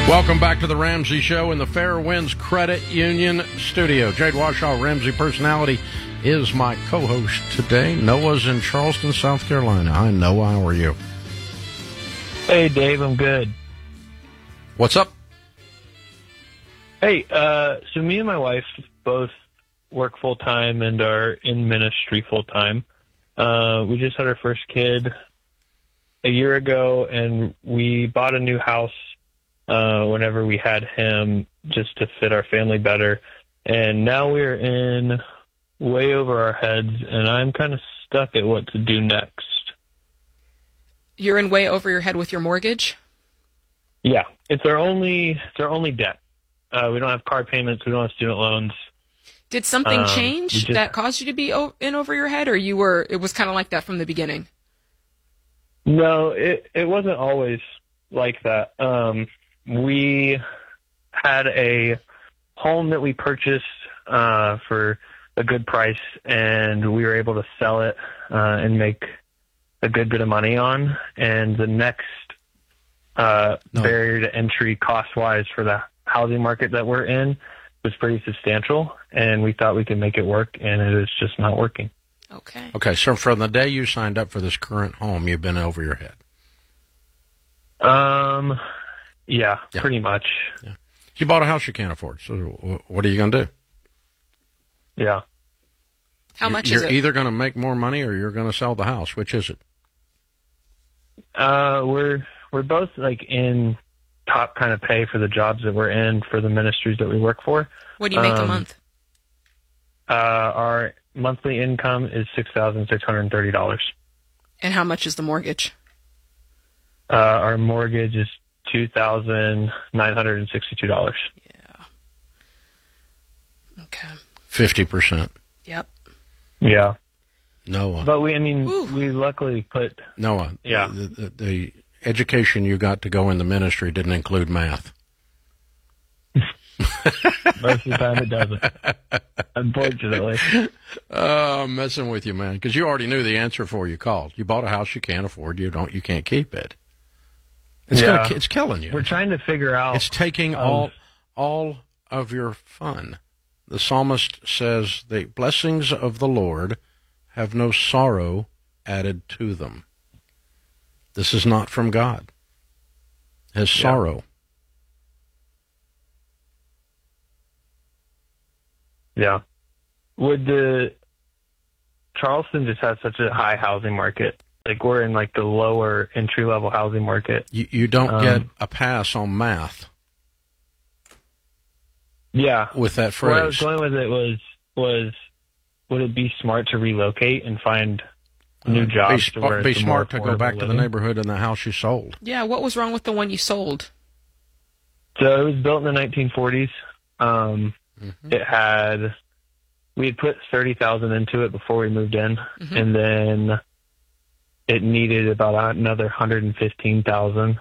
Welcome back to the Ramsey Show in the Fair Winds Credit Union studio. Jade Washaw, Ramsey Personality, is my co-host today. Noah's in Charleston, South Carolina. Hi, Noah. How are you? Hey, Dave. I'm good. What's up? Hey, so me and my wife both work full-time and are in ministry full-time. We just had our first kid a year ago, and we bought a new house whenever we had him, just to fit our family better. And now we're in way over our heads, and I'm kind of stuck at what to do next. You're in way over your head with your mortgage? Yeah, it's our only debt. We don't have car payments. We don't have student loans. Did something change that caused you to be in over your head, or it was kind of like that from the beginning? No, it wasn't always like that. We had a home that we purchased for a good price, and we were able to sell it and make a good bit of money on. And the next barrier to entry cost-wise for the housing market that we're in was pretty substantial, and we thought we could make it work, and it is just not working. Okay, so from the day you signed up for this current home, you've been over your head. Yeah, pretty much. Yeah. You bought a house you can't afford, so what are you going to do? Yeah. How much is it? You're either going to make more money or you're going to sell the house. Which is it? We're both like in top kind of pay for the jobs that we're in for the ministries that we work for. What do you make a month? Our monthly income is $6,630. And how much is the mortgage? Our mortgage is $2,962. Yeah. Okay. 50%. Yep. Yeah. Noah. But we luckily put... Noah. Yeah. The education you got to go in the ministry didn't include math. Most of the time it doesn't, unfortunately. I'm messing with you, man, because you already knew the answer before you called. You bought a house you can't afford. You can't keep it. It's killing you. We're trying to figure out. It's taking all of your fun. The psalmist says, "The blessings of the Lord have no sorrow added to them." This is not from God. It has sorrow. Yeah. Charleston just has such a high housing market. Like, we're in like the lower entry-level housing market. You don't get a pass on math. Yeah. With that phrase. Where I was going with it was would it be smart to relocate and find new jobs? Be smart to go back to the neighborhood and the house you sold. Yeah, what was wrong with the one you sold? So it was built in the 1940s. We had put $30,000 into it before we moved in, and then it needed about another $115,000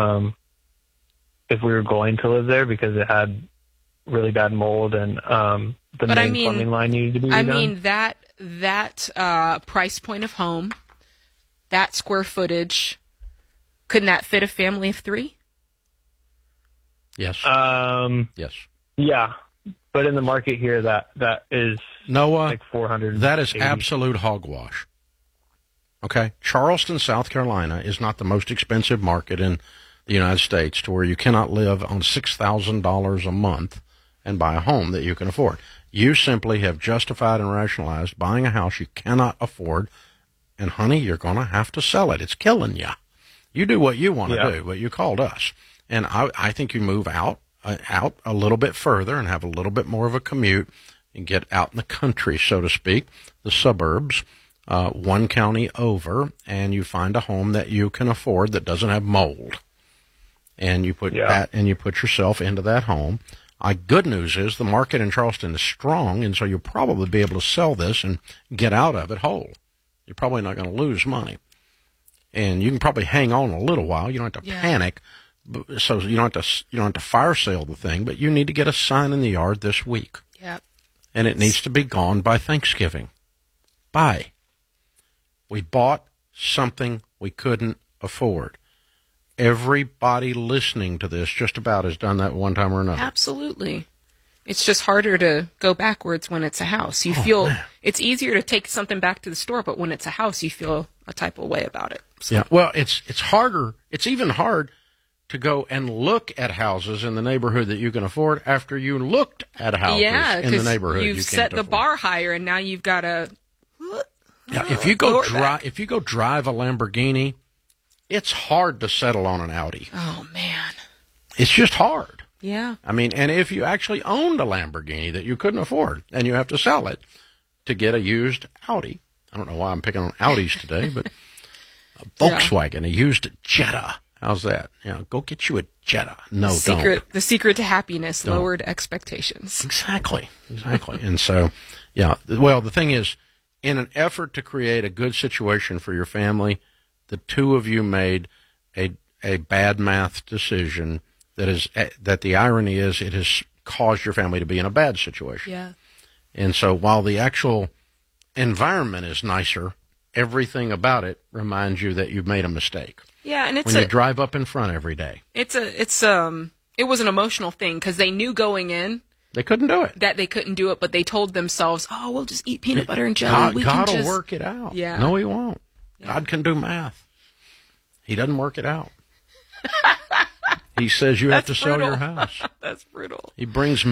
if we were going to live there, because it had really bad mold and the plumbing line needed to be redone. I mean, that price point of home, that square footage, couldn't that fit a family of three? Yes. Yes. Yeah. But in the market here, that is Noah, like $400. That is absolute hogwash. Okay? Charleston, South Carolina is not the most expensive market in the United States to where you cannot live on $6,000 a month and buy a home that you can afford. You simply have justified and rationalized buying a house you cannot afford, and, honey, you're going to have to sell it. It's killing you. You do what you want to do, but you called us. And I think you move out a little bit further and have a little bit more of a commute and get out in the country, so to speak, the suburbs, one county over, and you find a home that you can afford that doesn't have mold. And you put yourself into that home. Good news is the market in Charleston is strong, and so you'll probably be able to sell this and get out of it whole. You're probably not going to lose money. And you can probably hang on a little while. You don't have to panic. So you don't have to fire sale the thing, but you need to get a sign in the yard this week. Yep. And it needs to be gone by Thanksgiving. We bought something we couldn't afford. everybody listening to this just about has done that one time or another. Absolutely. It's just harder to go backwards when it's a house. You feel it's easier to take something back to the store, but when it's a house, you feel a type of way about it. So. Yeah. Well, it's harder. It's even hard to go and look at houses in the neighborhood that you can afford after you looked at houses in the neighborhood you've you set can't the afford. bar higher, and now you've got to. Yeah, if you go drive a Lamborghini, it's hard to settle on an Audi. Oh man, it's just hard. Yeah. I mean, and if you actually owned a Lamborghini that you couldn't afford, and you have to sell it to get a used Audi. I don't know why I'm picking on Audis today, but a Volkswagen, a used Jetta. How's that? Go get you a Jetta. No, don't. The secret to happiness, lowered expectations. Exactly. And so, well, the thing is, in an effort to create a good situation for your family, the two of you made a bad math decision that the irony is it has caused your family to be in a bad situation. Yeah. And so while the actual environment is nicer, everything about it reminds you that you've made a mistake. Yeah, and when you drive up in front every day. It was an emotional thing because they knew going in they couldn't do it. That they couldn't do it, but they told themselves, "Oh, we'll just eat peanut butter and jelly. God will work it out." Yeah. No, He won't. Yeah. God can do math. He doesn't work it out. He says you have to sell your house. That's brutal. He brings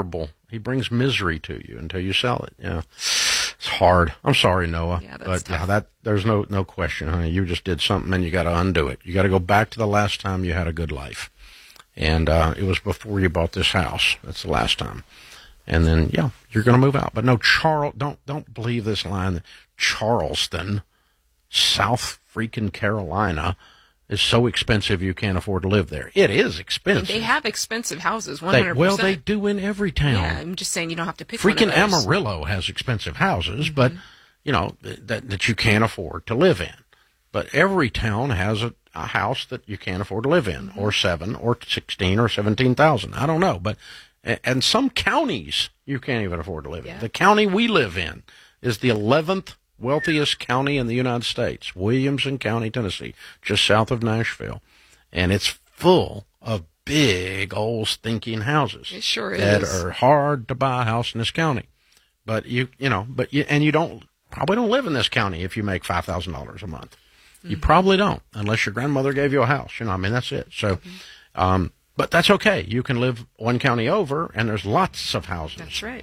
misery to you until you sell it. Yeah. It's hard. I'm sorry, Noah. Yeah, that's tough. Yeah, there's no question, honey. You just did something and you got to undo it. You got to go back to the last time you had a good life. And it was before you bought this house. That's the last time. And then, you're going to move out. But no, don't believe this line that Charleston, South freaking Carolina, is so expensive you can't afford to live there. It is expensive. They have expensive houses, 100%. They do in every town. Yeah, I'm just saying you don't have to pick freaking one of those. Amarillo has expensive houses, but, that you can't afford to live in. But every town has a house that you can't afford to live in, or 7 or 16 or 17,000. I don't know. But, and some counties you can't even afford to live in. The county we live in is the 11th wealthiest county in the United States, Williamson County, Tennessee, just south of Nashville. And it's full of big old stinking houses. It sure is. That are hard to buy a house in this county. But you probably don't live in this county if you make $5,000 a month. Mm-hmm. You probably don't, unless your grandmother gave you a house. That's it. So, but that's okay. You can live one county over, and there's lots of houses. That's right.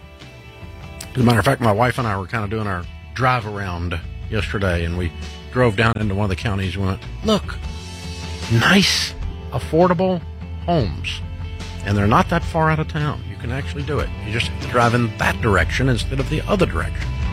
As a matter of fact, my wife and I were kind of doing our drive around yesterday, and we drove down into one of the counties and went, look, nice, affordable homes. And they're not that far out of town. You can actually do it. You just have to drive in that direction instead of the other direction.